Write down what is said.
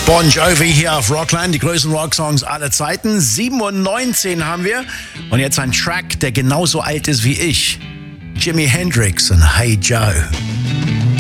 Bon Jovi hier auf Rockland, die größten Rocksongs aller Zeiten. 7:19 haben wir. Und jetzt ein Track, der genauso alt ist wie ich. Jimi Hendrix und Hey Joe.